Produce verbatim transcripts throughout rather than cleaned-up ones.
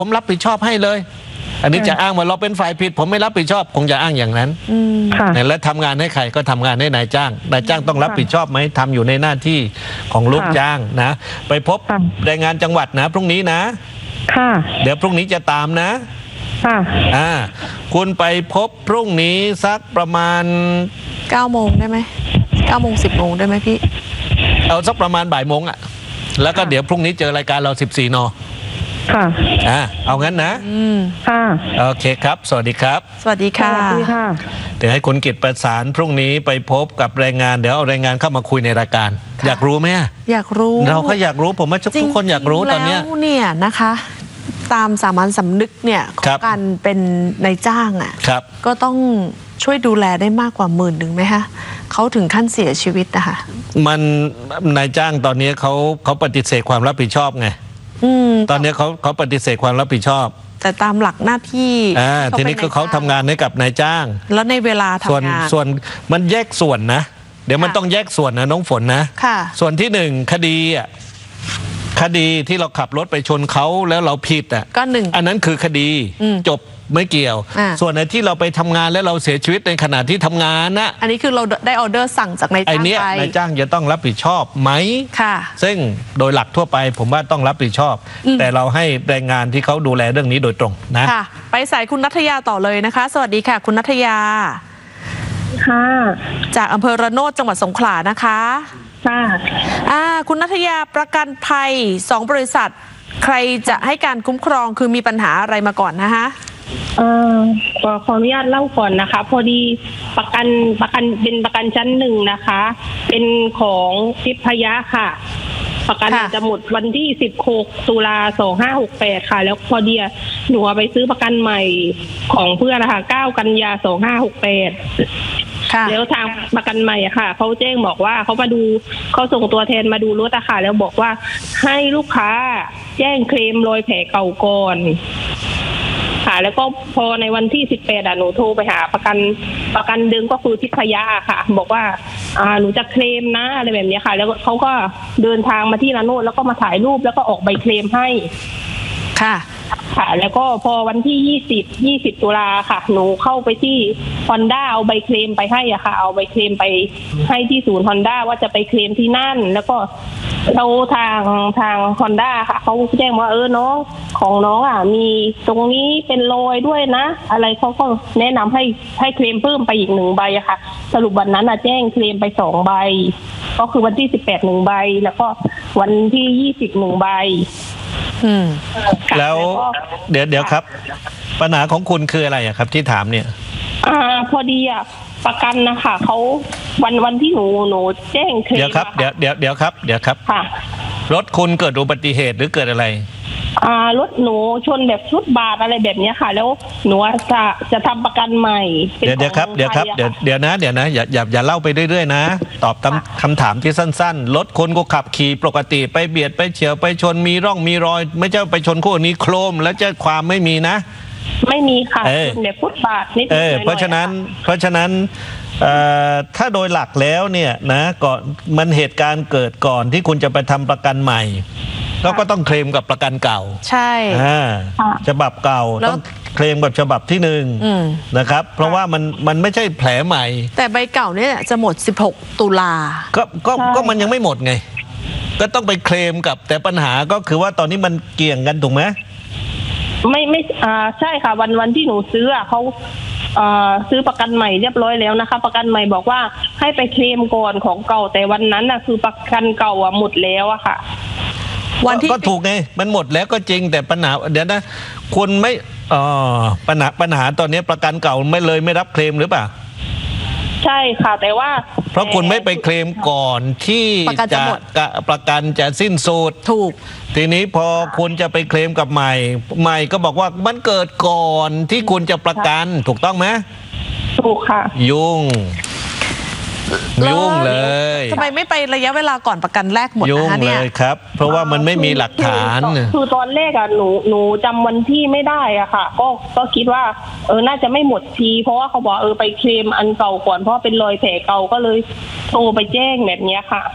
ผมรับผิดชอบให้เลยอันนี้จะอ้างว่าเราเป็นฝ่ายผิดผมไม่รับผิดชอบคงจะอ้างอย่างนั้นและทำงานให้ใครก็ทำงานให้นายจ้างนายจ้างต้องรับผิดชอบไหมทำอยู่ในหน้าที่ของลูกจ้างนะไปพบแรงงานจังหวัดนะพรุ่งนี้นะเดี๋ยวพรุ่งนี้จะตามนะอ่าคุณไปพบพรุ่งนี้สักประมาณเก้าโมงได้ไหมเก้าโมงสิบโมงได้ไหมพี่เอาสักประมาณบ่ายโมงอ่ะแล้วก็เดี๋ยวพรุ่งนี้เจอรายการเราสิบสี่นค่ะอ่าเอางั้นนะค่ะโอเคครับสวัสดีครับสวัสดีค่ะเดี๋ยวให้คุณกิตประสานพรุ่งนี้ไปพบกับแรงงานเดี๋ยวเอาแรงงานเข้ามาคุยในรายการอยากรู้ไหมอยากรู้เราก็อยากรู้ผมว่าทุกคนอยากรู้ตอนนี้เนี่ยนะคะตามสามัญสำนึกเนี่ยของการเป็นนายจ้างอ่ะก็ต้องช่วยดูแลได้มากกว่าหมื่นหนึ่งไหมคะเขาถึงขั้นเสียชีวิตนะคะมันนายจ้างตอนนี้เขาเขาปฏิเสธความรับผิดชอบไงตอนนี้เขาเขาปฏิเสธความรับผิดชอบแต่ตามหลักหน้าที่อ่าทีนี้ก็เขาทำงานให้กับนายจ้างแล้วในเวลาทำงานส่วนมันแยกส่วนนะเดี๋ยวมันต้องแยกส่วนนะน้องฝนนะส่วนที่หนึ่งคดีอ่ะคดีที่เราขับรถไปชนเขาแล้วเราผิดอ่ะก็หนึ่งอันนั้นคือคดีจบไม่เกี่ยวส่วนในที่เราไปทำงานแล้วเราเสียชีวิตในขณะที่ทำงานนะอันนี้คือเราได้ออเดอร์สั่งจากนายจ้างไปนายจ้างจะต้องรับผิดชอบไหมค่ะซึ่งโดยหลักทั่วไปผมว่าต้องรับผิดชอบแต่เราให้แรงงานที่เขาดูแลเรื่องนี้โดยตรงนะค่ะไปสายคุณณัฐยาต่อเลยนะคะสวัสดีค่ะคุณณัฐยาค่ะจากอำเภอระโนดจังหวัดสงขลานะคะค่ะอ่าคุณณัฐยาประกันภัยสองบริษัทใครจะให้การคุ้มครองคือมีปัญหาอะไรมาก่อนนะคะเอ่อขออนุญาตเล่าก่อนนะคะพอดีประกันประกันเป็นประกันชั้นหนึ่งนะคะเป็นของทิพยะค่ะประกันจะหมดวันที่สิบหกตุลาสองห้าหกแปดค่ะแล้วพอดีหนูไปซื้อประกันใหม่ของเพื่อนนะคะเก้ากันยาสองห้าหกแปดแล้วทางประกันใหม่ค่ะเขาแจ้งบอกว่าเขามาดูเขาส่งตัวแทนมาดูรถอะค่ะแล้วบอกว่าให้ลูกค้าแจ้งเคลมรอยแผลเก่าก่อนค่ะแล้วก็พอในวันที่สิบแปดอ่ะหนูโทรไปหาประกันประกันดึงก็คือทิพยะค่ะบอกว่าอ่าหนูจะเคลมนะอะไรแบบนี้ค่ะแล้วเขาก็เดินทางมาที่ระโนดแล้วก็มาถ่ายรูปแล้วก็ออกใบเคลมให้ค่ะค่ะแล้วก็พอวันที่ยี่สิบ ยี่สิบตุลาค่ะหนูเข้าไปที่ Honda เอาใบเคลมไปให้อ่ะค่ะเอาใบเคลมไปให้ที่ศูนย์ Honda ว่าจะไปเคลมที่นั่นแล้วก็เราทางทาง Honda ค่ะเขาแจ้งว่าเออน้องของน้องอ่ะมีตรงนี้เป็นรอยด้วยนะอะไรเขาก็แนะนำให้ให้เคลมเพิ่มไปอีกหนึ่งใบอะค่ะสรุปวันนั้นอ่ะแจ้งเคลมไปสองใบก็คือวันที่สิบแปดหนึ่งใบแล้วก็วันที่ยี่สิบหนึ่งใบอืมแล้วเดี๋ยวเดี๋ยวครับปัญหาของคุณคืออะไรอะครับที่ถามเนี่ยอ่าพอดีอะประกันนะคะเขาวันวันที่หนูหนูแจ้งเคลมเดี๋ยวครับเดี๋ยวเดี๋ยวเดี๋ยวครับเดี๋ยวครับค่ะรถคุณเกิดอุบัติเหตุหรือเกิดอะไรอ่ารถหนูชนแบบชุดบาทอะไรแบบนี้ค่ะแล้วหนูจะจะทำประกันใหม่เดี๋ยวเดี๋ยวครับเดี๋ยวครับเดี๋ยวเดี๋ยวนะเดี๋ยวนะอย่าอย่าอย่าเล่าไปเรื่อยๆนะตอบคำถามที่สั้นๆรถคนก็ขับขี่ปกติไปเบียดไปเฉียวไปชนมีร่องมีรอยไม่ใช่ไปชนคู่นี้โครมแล้วจะความไม่มีนะไม่มีค่ะแบบฟุตบาทนิดเออเพราะฉะนั้นเพราะฉะนั้นถ้าโดยหลักแล้วเนี่ยนะก่อนมันเหตุการณ์เกิดก่อนที่คุณจะไปทำประกันใหม่แล้วก็ต้องเคลมกับประกันเก่าใช่ฉบับเก่าต้องเคลมกับฉบับที่หนึ่งนะครับเพราะว่ามันมันไม่ใช่แผลใหม่แต่ใบเก่าเนี่ยจะหมดสิบหกตุลาก็ก็ก็มันยังไม่หมดไงก็ต้องไปเคลมกับแต่ปัญหาก็คือว่าตอนนี้มันเกี่ยงกันถูกไหมไม่ไม่อ่าใช่ค่ะวันวันที่หนูซื้ออ่ะเขาอ่าซื้อประกันใหม่เรียบร้อยแล้วนะคะประกันใหม่บอกว่าให้ไปเคลมก่อนของเก่าแต่วันนั้นน่ะคือประกันเก่าอ่ะหมดแล้วอะค่ะวันที่ก็ถูกไงมันหมดแล้วก็จริงแต่ปัญหาเดี๋ยวนะคุณไม่อ๋อปัญหาปัญหาตอนนี้ประกันเก่าไม่เลยไม่รับเคลมหรือเปล่าใช่ค่ะแต่ว่าเพราะคุณไม่ไปเคลมก่อนที่จะประกันจะสิ้นสุดถูกทีนี้พอคุณจะไปเคลมกับใหม่ใหม่ก็บอกว่ามันเกิดก่อนที่คุณจะประกันถูกต้องไหมถูกค่ะยุ่งยุ่งเลยทำไมไม่ไประยะเวลาก่อนประกันแรกหมดยุ่งเลยครับเพราะว่ามันไม่มีหลักฐานคือตอนแรกอะหนูหนูจำวันที่ไม่ได้อะค่ะก็ก็คิดว่าเออน่าจะไม่หมดทีเพราะว่าเขาบอกเออไปเคลมอันเก่าก่อนเพราะเป็นรอยแผลเก่าก็เลยโทรไปแจ้งแบบนี้ค่ะ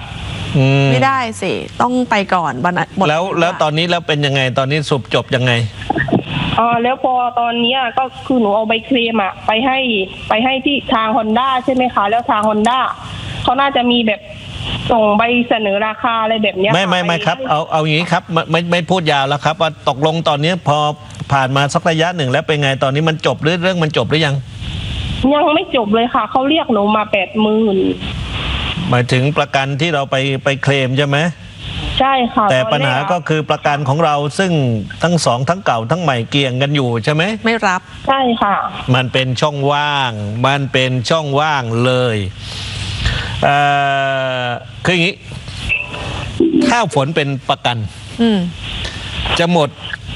ไม่ได้สิต้องไปก่อนวันหมดแล้วแล้วตอนนี้แล้วเป็นยังไงตอนนี้สุบจบยังไงอ๋อแล้วพอตอนนี้ก็คือหนูเอาใบเคลมอะไปให้ไปให้ที่ทางฮอนด้าใช่ไหมคะแล้วทางฮอนด้าเขาน่าจะมีแบบส่งใบเสนอราคาอะไรแบบนี้ไม่ไม่ไม่ครับเอาเอาอย่างนี้ครับไม่ไม่ไม่พูดยาวแล้วครับว่าตกลงตอนนี้พอผ่านมาสักระยะหนึ่งแล้วเป็นไงตอนนี้มันจบหรือเรื่องมันจบหรือยังยังไม่จบเลยค่ะเขาเรียกหนูมาแปดหมื่นหมายถึงประกันที่เราไปไปเคลมใช่ไหมใช่ค่ะแต่ปัญหาก็คือประกันของเราซึ่งทั้งสองทั้งเก่าทั้งใหม่เกี่ยงกันอยู่ใช่ไหมไม่รับใช่ค่ะมันเป็นช่องว่างมันเป็นช่องว่างเลยเอ่อคืออย่างนี้ถ้าฝนเป็นประกันจะหมด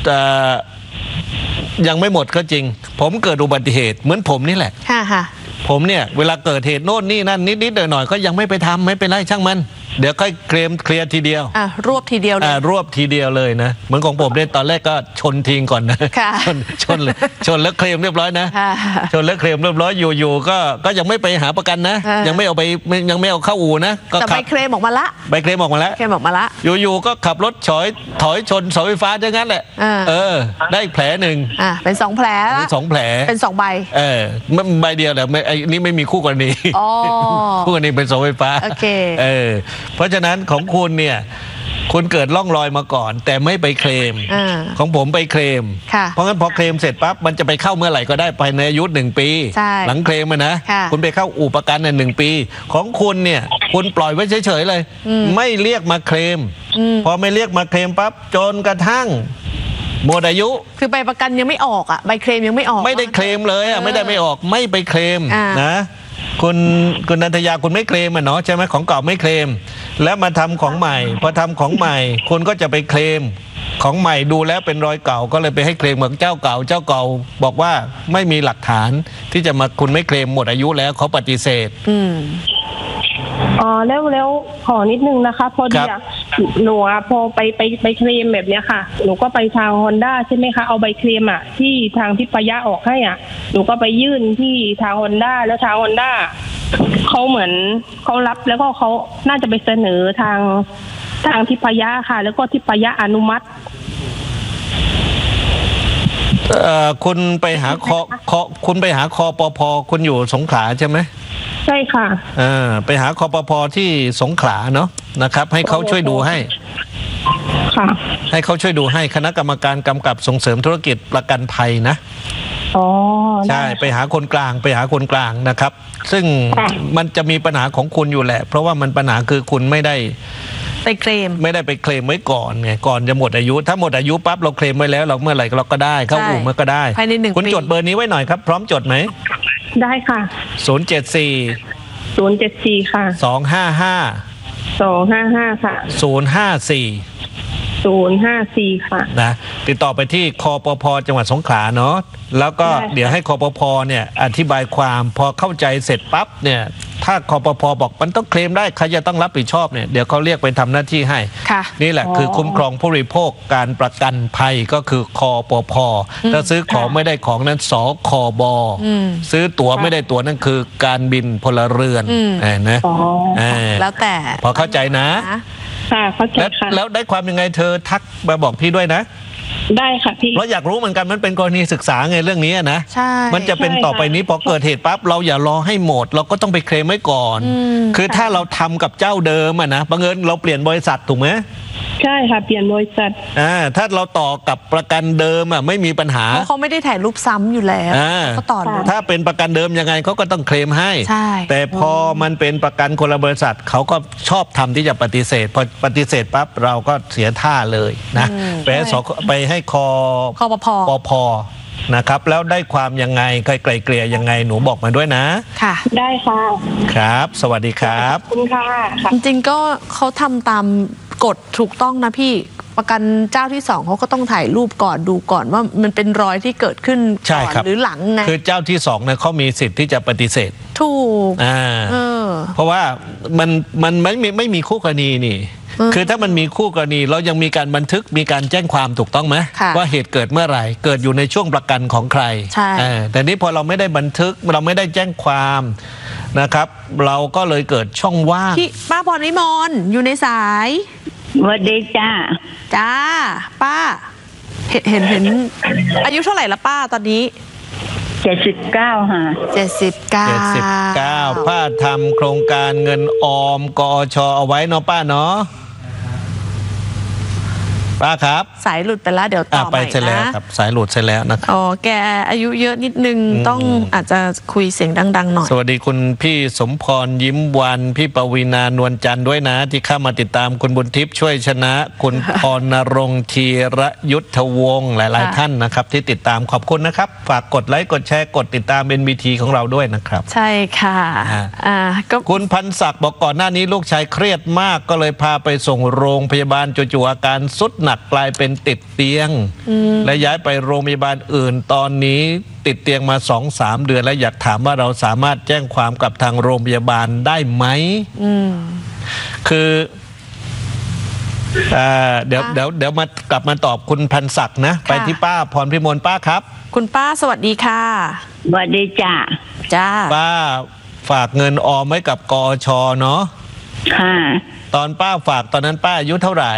ยังไม่หมดก็จริงผมเกิดอุบัติเหตุเหมือนผมนี่แหละผมเนี่ยเวลาเกิดเหตุโน่นนี่นั่นนิดๆหน่อยๆก็ยังไม่ไปทำไม่เป็นไรช่างมันเดี๋ยวค่อยเคลมเคลียร์ทีเดียวอ่ะรวบทีเดียวเลยอ่ารวบทีเดียวเลยนะเหมือนของผมเนี่ยตอนแรกก็ชนทิ้งก่อนนะชนชนเลยชนแล้วเคลมเรียบร้อยนะชนแล้วเคลมเรียบร้อยอยู่ๆก็ก็ยังไม่ไปหาประกันนะยังไม่เอาไปยังไม่เอาเข้าอู่นะก็ใบเคลมออกมาละใบเคลมออกมาแล้วเคลมออกมาละอยู่ๆก็ขับรถถอยถอยชนเสาไฟฟ้าอย่างนั้นแหละเออได้แผลหนึ่งอ่าเป็นสองแผลเป็นสองแผลเป็นสองใบเออใบเดียวแหละไม่ไอ้นี่ไม่มีคู่กรณีคู่กรณีเป็นเสาไฟฟ้าโอเคเออเพราะฉะนั้นของคุณเนี่ยคุณเกิดร่องรอยมาก่อนแต่ไม่ไปเคลมของผมไปเคลมเพราะงั้นพอเคลมเสร็จปั๊บมันจะไปเข้าเมื่อไหร่ก็ได้ภายในอายุหนึ่งปีหลังเคลมนะคุณไปเข้าอู่ประกันเนี่ยหนึ่งปีของคุณเนี่ยคุณปล่อยไว้เฉยๆเลยไม่เรียกมาเคลมพอไม่เรียกมาเคลมปั๊บจนกระทั่งหมดอายุคือใบประกันยังไม่ออกอ่ะใบเคลมยังไม่ออกไม่ได้เคลมเลยอ่ะไม่ได้ไม่ออกไม่ไปเคลมนะคุณคุณนันทยาคุณไม่เคลมอ่ะเนาะใช่ไหมของเก่าไม่เคลมแล้วมาทำของใหม่พอทำของใหม่คุณก็จะไปเคลมของใหม่ดูแล้วเป็นรอยเก่าก็เลยไปให้เคลมเหมือนเจ้าเก่าเจ้าเก่าบอกว่าไม่มีหลักฐานที่จะมาคุณไม่เคลมหมดอายุแล้วเขาปฏิเสธอืมอ๋อแล้วแล้วขอนิดนึงนะคะพอดีอ่ะหนูอ่ะพอไปไปไปเคลมแบบเนี้ยค่ะหนูก็ไปทางฮอนด้าใช่ไหมคะเอาใบเคลมอ่ะที่ทางทิพยะออกให้อ่ะหนูก็ไปยื่นที่ทางฮอนด้าแล้วทางฮอนด้าเขาเหมือนเขารับแล้วก็เขาน่าจะไปเสนอทางทางทิพยะค่ะแล้วก็ทิพยะอนุมัติเอ่อคุณไปหาคอคอคุณไปหาคอปพคุณอยู่สงขลาใช่ไหมใช่ค่ะอ่าไปหาคอปพที่สงขลาเนาะนะครับให้เขาช่วยดูให้ค่ะให้เขาช่วยดูให้คณะกรรมการกำกับส่งเสริมธุรกิจประกันภัยนะอ๋อใช่ไปหาคนกลางไปหาคนกลางนะครับซึ่งมันจะมีปัญหาของคุณอยู่แหละเพราะว่ามันปัญหาคือคุณไม่ได้ไปเคลมไม่ได้ไปเคลมไว้ก่อนไงก่อนจะหมดอายุถ้าหมดอายุปั๊บเราเคลมไว้แล้วเราเมื่อไหร่เราก็ได้เข้าอู่เมื่อก็ได้ภายในหนึ่งปีคุณจดเบอร์นี้ไว้หน่อยครับพร้อมจดไหมได้ค่ะศูนย์เจ็ดสี่ศูนย์เจ็ดสี่ค่ะสองห้าห้าสองห้าห้าค่ะศูนย์ห้าสี่ศูนย์ห้าสี่ค่ะนะติดต่อไปที่คปพจังหวัดสงขลาเนาะแล้วก็เดี๋ยวให้คปพเนี่ยอธิบายความพอเข้าใจเสร็จปั๊บเนี่ยถ้าคปพบอกมันต้องเคลมได้ใครจะต้องรับผิดชอบเนี่ยเดี๋ยวเขาเรียกไปทำหน้าที่ให้นี่แหละคือคุ้มครองผู้บริโภคการประกันภัยก็คือคปพถ้าซื้อของไม่ได้ของนั้นสคบซื้อตั๋วไม่ได้ตั๋วนั่นคือการบินพลเรือนนะแล้วแต่พอเข้าใจนะค่ะเข้าใจค่ะแล้วได้ความยังไงเธอทักมาบอกพี่ด้วยนะได้ค่ะพี่เราอยากรู้เหมือนกันมันเป็นกรณีศึกษาไงเรื่องนี้นะใช่มันจะเป็นต่อไปนี้พอเกิดเหตุปั๊บเราอย่ารอให้หมดเราก็ต้องไปเคลมไว้ก่อนคือถ้าเราทำกับเจ้าเดิมอะนะบังเอิญเราเปลี่ยนบริษัทถูกไหมใช่ค่ะเปลี่ยนบริษัทอ่าถ้าเราต่อกับประกันเดิมอ่ะไม่มีปัญหาเพราะเขาไม่ได้ถ่ายรูปซ้ำอยู่แล้วเขาต่อถ้าเป็นประกันเดิมยังไงเขาก็ต้องเคลมให้แต่พอมันเป็นประกันคนละบริษัทเขาก็ชอบทำที่จะปฏิเสธพอปฏิเสธปั๊บเราก็เสียท่าเลยนะไปสไปให้คอคอปพปพนะครับแล้วได้ความยังไงใครไกลเกลี่ยยังไงหนูบอกมาด้วยนะค่ะได้ค่ะครับสวัสดีครับขอบคุณค่ะจริงๆก็เขาทำตามกฎถูกต้องนะพี่ประกันเจ้าที่สองเขาก็ต้องถ่ายรูปก่อนดูก่อนว่ามันเป็นรอยที่เกิดขึ้นก่อนหรือหลังไงคือเจ้าที่สองเนี่ยเขามีสิทธิ์ที่จะปฏิเสธถูกอ่าเพราะว่ามันมันไม่มีไม่มีคู่กรณีนี่คือถ้ามันมีคู่กรณีเรายังมีการบันทึกมีการแจ้งความถูกต้องไหมว่าเหตุเกิดเมื่อไหร่เกิดอยู่ในช่วงประกันของใครแต่นี้พอเราไม่ได้บันทึกเราไม่ได้แจ้งความนะครับเราก็เลยเกิดช่องว่างที่ป้าพรวิมลอยู่ในสายสวัสดีจ้าจ้าป้าเห็นเห็นเห็นอายุเท่าไหร่ละป้าตอนนี้เจ็ดสิบเก้าค่ะเจ็ดสิบเก้าเจ็ดสิบเก้าป้าทำโครงการเงินออมกอชเอาไว้เนาะป้าเนาะป้าครับสายหลุดไปแล้วเดี๋ยวต่อไปนะครับสายหลุดเสร็จแล้วนะครับอ๋อแกอายุเยอะนิดนึงต้องอาจจะคุยเสียงดังๆหน่อยสวัสดีคุณพี่สมพรยิ้มวันพี่ปวีณานวลจันทร์ด้วยนะที่เข้ามาติดตามคุณบุญทิพย์ช่วยชนะคุณพรณรงค์ธีรยุทธวงศ์หลายๆท่านนะครับที่ติดตามขอบคุณนะครับฝากกดไลค์กดแชร์กดติดตาม เอ็น บี ที ของเราด้วยนะครับใช่ค่ะอ่าก็คุณพันศักดิ์บอกก่อนหน้านี้ลูกชายเครียดมากก็เลยพาไปส่งโรงพยาบาลจู่ๆอาการสุดหนักกลายเป็นติดเตียงและย้ายไปโรงพยาบาลอื่นตอนนี้ติดเตียงมา สองสาม เดือนแล้วอยากถามว่าเราสามารถแจ้งความกับทางโรงพยาบาลได้ไหมคือเดี๋ยวเดี๋ยวเดี๋ยวมากลับมาตอบคุณพันศักดิ์นะไปที่ป้าพรพิมลป้าครับคุณป้าสวัสดีค่ะสวัสดีจ้าจ้าป้าฝากเงินออมไว้กับกอชเนาะค่ะตอนป้าฝากตอนนั้นป้าอายุเท่าไหร่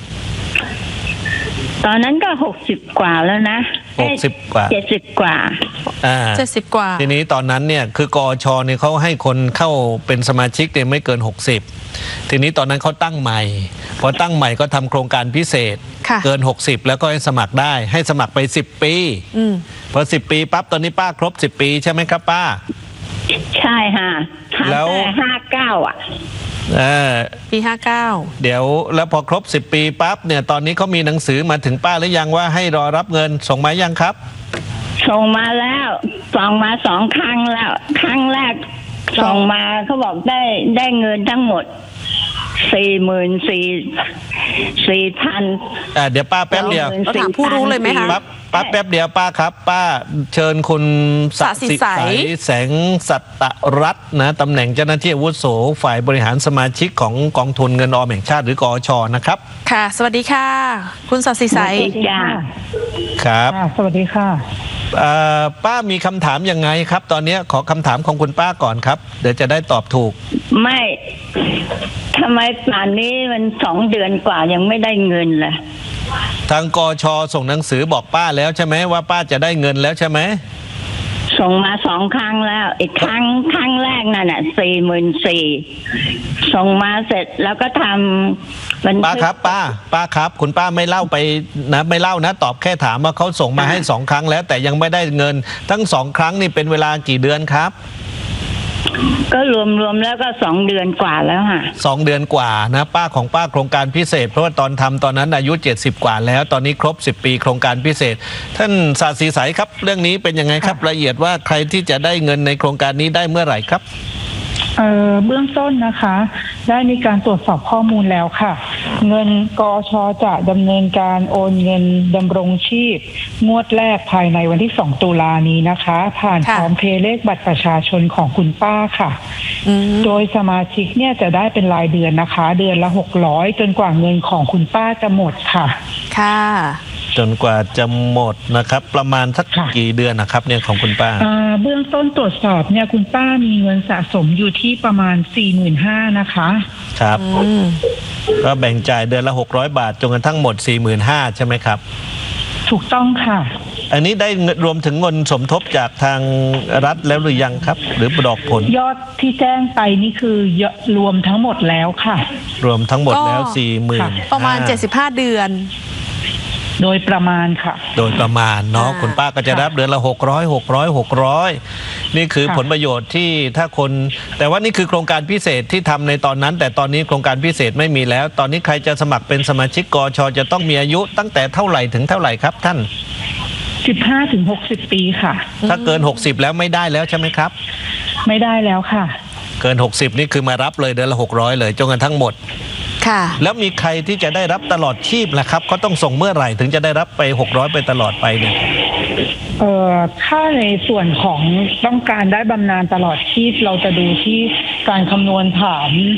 ตอนนั้นก็หกสิบกว่าแล้วนะหกสิบกว่าเจ็ดสิบกว่าอ่าเจ็ดสิบกว่าทีนี้ตอนนั้นเนี่ยคือกอชเนี่ยเขาให้คนเข้าเป็นสมาชิกเนี่ยไม่เกินหกสิบทีนี้ตอนนั้นเขาตั้งใหม่พอตั้งใหม่ก็ทำโครงการพิเศษเกินหกสิบแล้วก็ให้สมัครได้ให้สมัครไปสิบปีพอสิบปีปั๊บตอนนี้ป้าครบสิบปีใช่ไหมครับป้าใช่ค่ะแล้วห้าเก้าอ่ะปีห้าเก้าเดี๋ยวแล้วพอครบสิบปีปั๊บเนี่ยตอนนี้เขามีหนังสือมาถึงป้าหรือยังว่าให้รอรับเงินส่งมายังครับส่งมาแล้วส่งมาสองครั้งแล้วครั้งแรกส่งมาเขาบอกได้ได้เงินทั้งหมดสี่หมื่นสี่สี่พันอ่าเดี๋ยวป้าแป๊บเดียวถามผู้รู้เลยไหมคะป้าแป๊บเดียวป้าครับป้าเชิญคุณศักดิ์สิทธิ์แสงสัตรัตน์นะตำแหน่งเจ้าหน้าที่อาวุโสฝ่ายบริหารสมาชิกของกองทุนเงินออมแห่งชาติหรือกอชนะครับค่ะสวัสดีค่ะคุณศักดิ์สิทธิ์ครับสวัสดีค่ะป้ามีคำถามยังไงครับตอนนี้ขอคำถามของคุณป้าก่อนครับเดี๋ยวจะได้ตอบถูกไม่ทำไมป่านนี้มันสองเดือนกว่ายังไม่ได้เงินเลยทางกช.ส่งหนังสือบอกป้าแล้วใช่ไหมว่าป้าจะได้เงินแล้วใช่ไหมส่งมาสองครั้งแล้วอีกครั้งครั้งแรกนั่นน่ะสี่หมื่นสี่ส่งมาเสร็จแล้วก็ทำป้าครับป้าป้าครับคุณป้าไม่เล่าไปนะไม่เล่านะตอบแค่ถามว่าเขาส่งมาให้สองครั้งแล้วแต่ยังไม่ได้เงินทั้งสองครั้งนี่เป็นเวลากี่เดือนครับก็รวมๆแล้วก็สองเดือนกว่าแล้วค่ะสองเดือนกว่านะป้าของป้าโครงการพิเศษเพราะว่าตอนทำตอนนั้นอายุเจ็ดสิบกว่าแล้วตอนนี้ครบสิบปีโครงการพิเศษท่านศาสตรีใสครับเรื่องนี้เป็นยังไงครับละเอียดว่าใครที่จะได้เงินในโครงการนี้ได้เมื่อไหร่ครับเอ่อเบื้องต้นนะคะได้มีการตรวจสอบข้อมูลแล้วค่ะเงินกอช.จะดำเนินการโอนเงินดำรงชีพงวดแรกภายในวันที่สองตุลานี้นะคะผ่านพร้อมเพย์เลขบัตรประชาชนของคุณป้าค่ะโดยสมาชิกเนี่ยจะได้เป็นรายเดือนนะคะเดือนละหกร้อยจนกว่าเงินของคุณป้าจะหมดค่ะค่ะจนกว่าจะหมดนะครับประมาณสักกี่เดือนนะครับเนี่ยของคุณป้าเบื้องต้นตรวจสอบเนี่ยคุณป้ามีเงินสะสมอยู่ที่ประมาณ สี่หมื่นห้าพัน นะคะครับก็แบ่งจ่ายเดือนละหกร้อยบาทจนกระทั่งหมด สี่หมื่นห้าพัน ใช่ไหมครับถูกต้องค่ะอันนี้ได้รวมถึงเงินสมทบจากทางรัฐแล้วหรือยังครับหรือดอกผลยอดที่แจ้งไปนี่คือรวมทั้งหมดแล้วค่ะรวมทั้งหมดแล้ว สี่หมื่นประมาณเจ็ดสิบห้าเดือนโดยประมาณค่ะโดยประมาณเนาะคุณป้าก็จะรับเดือนละหกร้อย หกร้อย หกร้อยนี่คือผลประโยชน์ที่ถ้าคนแต่ว่านี่คือโครงการพิเศษที่ทำในตอนนั้นแต่ตอนนี้โครงการพิเศษไม่มีแล้วตอนนี้ใครจะสมัครเป็นสมาชิกกช.จะต้องมีอายุตั้งแต่เท่าไหร่ถึงเท่าไหร่ครับท่านสิบห้าถึงหกสิบปีค่ะถ้าเกินหกสิบแล้วไม่ได้แล้วใช่ไหมครับไม่ได้แล้วค่ะเกินหกสิบนี่คือมารับเลยเดือนละหกร้อยเลยจนกระทั่งหมดค่ะแล้วมีใครที่จะได้รับตลอดชีพล่ะครับเขาต้องส่งเมื่อไหร่ถึงจะได้รับไปหกร้อยไปตลอดไปเนี่ยเอ่อถ้าในส่วนของต้องการได้บำนาญตลอดชีพเราจะดูที่การคำนวณฐานค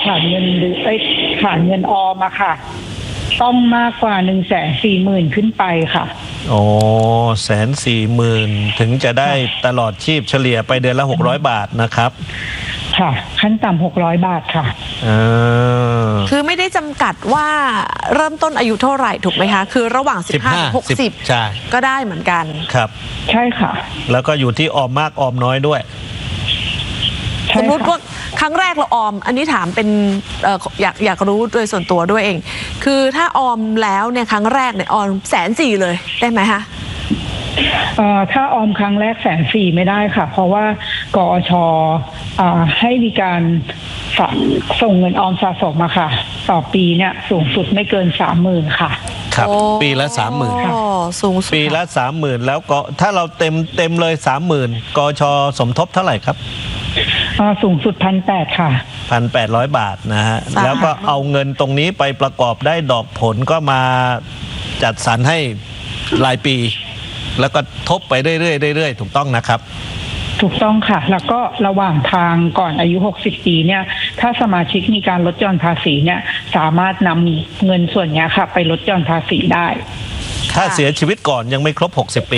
ขาดเงินหรือไอ้ขาดเงินออมอะค่ะต้องมากกว่าหนึ่งแสนสี่หมื่นขึ้นไปค่ะโอ้แสนสี่หมื่นถึงจะได้ตลอดชีพเฉลี่ยไปเดือนละหกร้อยบาทนะครับค่ะขั้นต่ำหกร้อยบาทค่ะคือไม่ได้จำกัดว่าเริ่มต้นอายุเท่าไหร่ถูกไหมคะคือระหว่างสิบห้าถึงหกสิบใช่ก็ได้เหมือนกันครับใช่ค่ะแล้วก็อยู่ที่ออมมากออมน้อยด้วยสมมติว่าครั้งแรกเราออมอันนี้ถามเป็นเอ่ออยากอยากรู้โดยส่วนตัวด้วยเองคือถ้าออมแล้วเนี่ยครั้งแรกเนี่ยออมแสนสี่เลยได้ไหมคะเอ่อถ้าออมครั้งแรกแสนสี่ไม่ได้ค่ะเพราะว่ากอชอ่าให้มีการส่งเงินออมสะสมมาค่ะต่อปีเนี่ยสูงสุดไม่เกินสามหมื่นค่ะครับปีละสามหมื่นสูงสุดปีละสามหมื่นแล้วก็ถ้าเราเต็มเต็มเลยสามหมื่นกอชสมทบเท่าไหร่ครับสูงสุดพันแปดค่ะพันแปดร้อยบาทนะฮะแล้วก็เอาเงินตรงนี้ไปประกอบได้ดอกผลก็มาจัดสรรให้รายปีแล้วก็ทบไปเรื่อยๆเรื่อยๆถูกต้องนะครับถูกต้องค่ะแล้วก็ระหว่างทางก่อนอายุหกสิบปีเนี่ยถ้าสมาชิกมีการลดหย่อนภาษีเนี่ยสามารถนำเงินส่วนนี้ค่ะไปลดหย่อนภาษีได้ถ้าเสียชีวิตก่อนยังไม่ครบหกสิบปี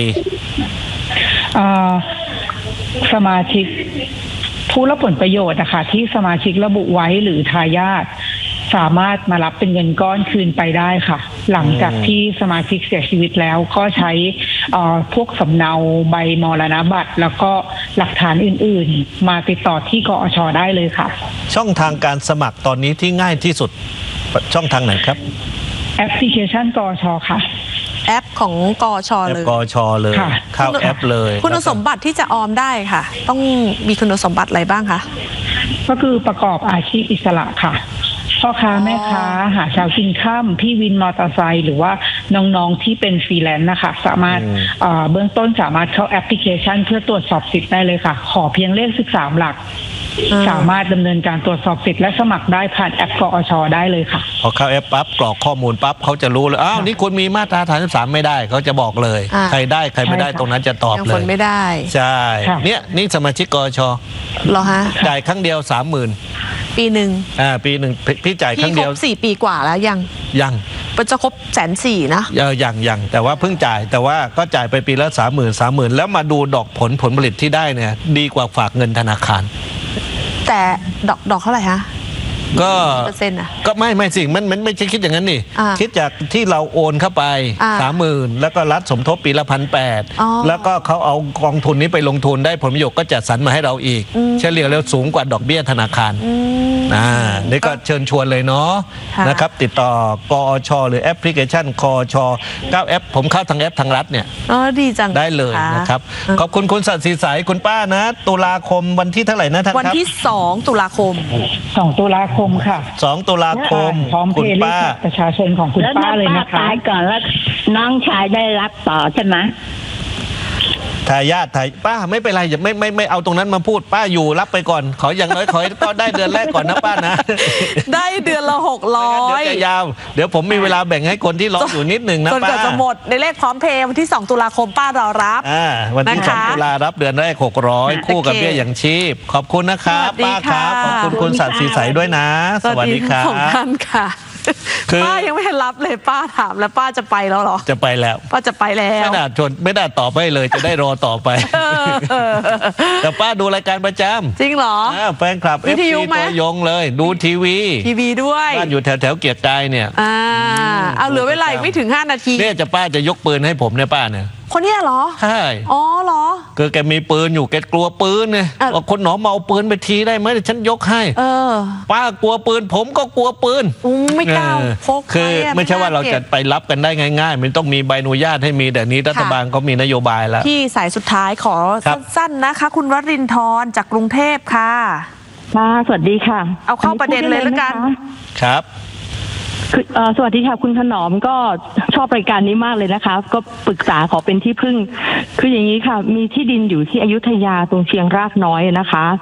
สมาชิกผู้รับผลประโยชน์นะคะที่สมาชิกระบุไว้หรือทายาทสามารถมารับเป็นเงินก้อนคืนไปได้ค่ะหลังจากที่สมาชิกเสียชีวิตแล้วก็ใช้พวกสำเนาใบมรณบัตรแล้วก็หลักฐานอื่นๆมาติดต่อที่กอชได้เลยค่ะช่องทางการสมัครตอนนี้ที่ง่ายที่สุดช่องทางไหนครับแอปพลิเคชันกอชค่ะแอปของกอชเลยกอชเลยเข้าแอปเลยคุณสมบัติที่จะออมได้ค่ะต้องมีคุณสมบัติอะไรบ้างคะก็คือประกอบอาชีพอิสระค่ะพ่อค้าแม่ค้าหาเช้ากินค่ำพี่วินมอเตอร์ไซค์หรือว่าน้องๆที่เป็นฟรีแลนซ์นะคะสามารถเบื้องต้นสามารถเข้าแอปพลิเคชันเพื่อตรวจสอบสิทธิ์ได้เลยค่ะขอเพียงเลขสิบสามหลักสามารถดำเนินการตรวจสอบสิทธิ์และสมัครได้ผ่านแอปกอชได้เลยค่ะพอเข้าแอปปั๊บกรอกข้อมูลปั๊บเขาจะรู้เลยอ้าวนี่คุณมีมาตราสามสิบสามไม่ได้เขาจะบอกเลยใครได้ใครไม่ได้ตรงนั้นจะตอบเลยคนไม่ได้ใช่เนี่ยนี่สมาชิกกอชเหรอฮะจ่ายครั้งเดียวสามหมื่นปีหนึ่งอ่าปีหนึ่งพี่จ่ายครั้งเดียวสี่ปีกว่าแล้วยังยังมันจะครบแสนสี่นะเออยังยังแต่ว่าเพิ่งจ่ายแต่ว่าก็จ่ายไปปีละสามหมื่นสามหมื่นแล้วมาดูดอกผลผลผลิตที่ได้เนี่ยดีกว่าฝากเงินธนาคารแต่ดอกดอกเท่าไหร่ฮะก็เปอร์เซ็นต์อะก็ไม่ไม่สิมันมันไม่ใช่คิดอย่างนั้นนี่คิดจากที่เราโอนเข้าไปสามหมื่นแล้วก็รัฐสมทบปีละพันแปดแล้วก็เขาเอากองทุนนี้ไปลงทุนได้ผลประโยชน์ก็จัดสรรมาให้เราอีกเฉลี่ยแล้วสูงกว่าดอกเบี้ยธนาคารอ่านี่ก็เชิญชวนเลยเนาะนะครับติดต่อกอชหรือแอปพลิเคชันกอชเก้าแอปผมเข้าทางแอปทางรัฐเนี่ยอ๋อดีจังได้เลยนะครับขอบคุณคุณสัตย์ศรีใสคุณป้านะตุลาคมวันที่เท่าไหร่นะท่านครับวันที่สองตุลาคมสองตุลาคมค่ะสองตุลาคมคุณป้าประชาชนของคุณป้าเลยนะคะตายก่อนแล้วน้องชายได้รับต่อใช่ไหมทายาททายป้าไม่เป็นไรอย่าไม่ไม่ไม่เอาตรงนั้นมาพูดป้าอยู่รับไปก่อนขออย่างน้อยขอก็ได้เดือนแรกก่อนนะป้านะได้เดือนละหกร้อยเดี๋ยวจะยาวเดี๋ยวผมมีเวลาแบ่งให้คนที่รออยู่นิดหนึ่งนะป้าจนจะหมดในเลขพร้อมเพย์วันที่สองตุลาคมป้ารอรับอ่าวันที่สองตุลารับเดือนแรกหกร้อยคู่กับเบี้ยอย่างชีพขอบคุณนะครับป้าครับขอบคุณคุณสัตย์ศรีใสด้วยนะสวัสดีครับของท่านค่ะป้ายังไม่รับเลยป้าถามแล้วป้าจะไปแล้วหรอจะไปแล้วป้าจะไปแล้วไม่น่าชวนไม่น่าตอบไปเลยจะได้รอต่อไปแต่ป้าดูรายการประจำจริงเหรอแฟนคลับเอฟซีตัวยงเลยดูทีวีทีวีด้วยบ้านอยู่แถวแถวเกียรติกายเนี่ยอ่าเอาเหลือเวลาไม่ถึงห้านาทีเนี่ยจะป้าจะยกปืนให้ผมเนี่ยป้าเนี่ยคนนี้เหรอใช่อ๋อเหรอคือแกมีปืนอยู่แกกลัวปืนไงว่าคนหนอเมาปืนไปทีได้ไหมฉันยกให้เออป้ากลัวปืนผมก็กลัวปืนไม่กล้าพกคือไม่ใช่ว่าเราจะไปรับกันได้ง่ายๆมันต้องมีใบอนุญาตให้มีแต่นี้รัฐบาลก็มีนโยบายแล้วที่สายสุดท้ายขอสั้นๆนะคะคุณวรินทร์จากกรุงเทพค่ะค่ะสวัสดีค่ะเอาเข้าประเด็นเลยแล้วกันครับสวัสดีค่ะคุณถนอมก็ชอบรายการนี้มากเลยนะคะก็ปรึกษาขอเป็นที่พึ่งคืออย่างนี้ค่ะมีที่ดินอยู่ที่อยุธยาตรงเชียงรากน้อยนะคะ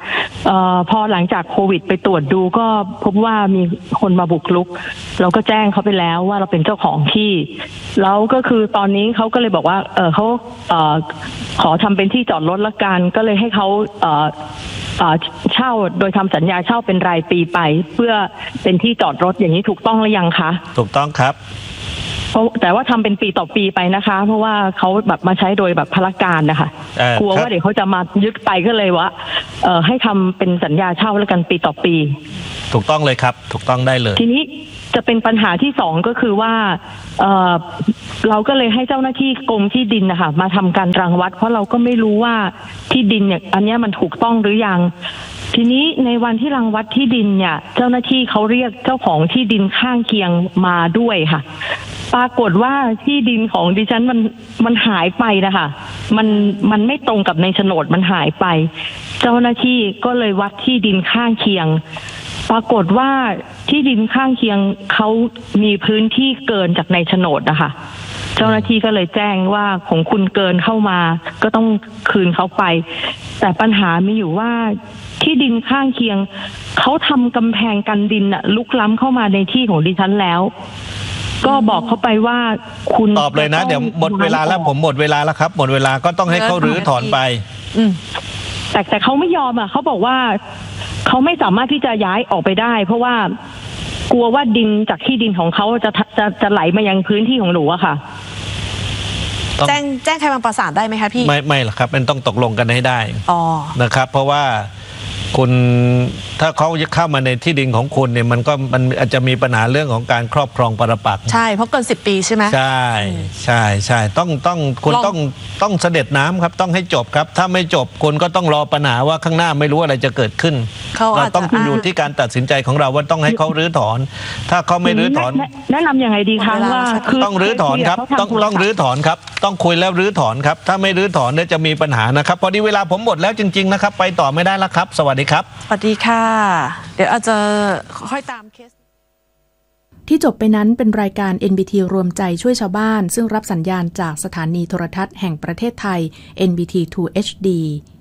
เอ่อพอหลังจากโควิดไปตรวจดูก็พบว่ามีคนมาบุกรุกเราก็แจ้งเขาไปแล้วว่าเราเป็นเจ้าของที่แล้วก็คือตอนนี้เขาก็เลยบอกว่าเออเขาเอ่อขอทำเป็นที่จอดรถละกันก็เลยให้เขาเอ่อเช่าโดยทำสัญญาเช่าเป็นรายปีไปเพื่อเป็นที่จอดรถอย่างนี้ถูกต้องหรือยังคะถูกต้องครับเพราะแต่ว่าทำเป็นปีต่อปีไปนะคะเพราะว่าเขาแบบมาใช้โดยแบบพลการนะคะกลัวว่าเดี๋ยวเขาจะมายึดไปก็เลยว่าเอ่อให้ทำเป็นสัญญาเช่าแล้วกันปีต่อปีถูกต้องเลยครับถูกต้องได้เลยทีนี้จะเป็นปัญหาที่สองก็คือว่าเอ่อเราก็เลยให้เจ้าหน้าที่กรมที่ดินนะคะมาทำการรังวัดเพราะเราก็ไม่รู้ว่าที่ดินเนี่ยอันนี้มันถูกต้องหรือยังทีนี้ในวันที่รังวัดที่ดินเนี่ยเจ้าหน้าที่เขาเรียกเจ้าของที่ดินข้างเคียงมาด้วยค่ะปรากฏว่าที่ดินของดิฉันมันมันหายไปนะคะมันมันไม่ตรงกับในโฉนดมันหายไปเจ้าหน้าที่ก็เลยวัดที่ดินข้างเคียงปรากฏว่าที่ดินข้างเคียงเขามีพื้นที่เกินจากในโฉนดนะคะเจ้าหน้าที่ก็เลยแจ้งว่าของคุณเกินเข้ามาก็ต้องคืนเขาไปแต่ปัญหามีอยู่ว่าที่ดินข้างเคียงเขาทำกำแพงกันดินอะลุกล้ำเข้ามาในที่ของดิฉันแล้วก็บอกเขาไปว่าคุณตอบเลยนะเดี๋ยวหมดเวลาแล้วผมหมดเวลาแล้วครับหมดเวลาก็ต้องให้เขารื้อถอนไปแต่แต่เขาไม่ยอมอ่ะเขาบอกว่าเขาไม่สามารถที่จะย้ายออกไปได้เพราะว่ากลัวว่าดินจากที่ดินของเขาจะจะจะไหลมายังพื้นที่ของหนูอะค่ะแจ้งแจ้งใครมาประสานได้ไหมคะพี่ไม่ไม่หรอกครับมันต้องตกลงกันให้ได้นะครับเพราะว่าคุณถ้าเขาเข้ามาในที่ดินของคุณเนี่ยมันก็มันอาจจะมีปัญหาเรื่องของการครอบครองปรปักษ์ใช่เพราะเกินสิบปีใช่ไหมใช่ใช่ใช่ต้องต้องคุณต้องต้องเสด็จน้ำครับต้องให้จบครับถ้าไม่จบคุณก็ต้องรอปัญหาว่าข้างหน้าไม่รู้อะไรจะเกิดขึ้นเราต้องอยู่ที่การตัดสินใจของเราว่าต้องให้เขารื้อถอนถ้าเขาไม่รื้อถอนแนะนำยังไงดีคะว่าต้องรื้อถอนครับต้องต้องรื้อถอนครับต้องคุยแล้วรื้อถอนครับถ้าไม่รื้อถอนเนี่ยจะมีปัญหานะครับพอดีเวลาผมหมดแล้วจริงๆนะครับไปต่อไม่ได้แล้วครับสวัสดีครับสวัสดีค่ะเดี๋ยวอาจจะค่อยตามเคสที่จบไปนั้นเป็นรายการ เอ็น บี ที รวมใจช่วยชาวบ้านซึ่งรับสัญญาณจากสถานีโทรทัศน์แห่งประเทศไทย เอ็น บี ที ทู เอช ดี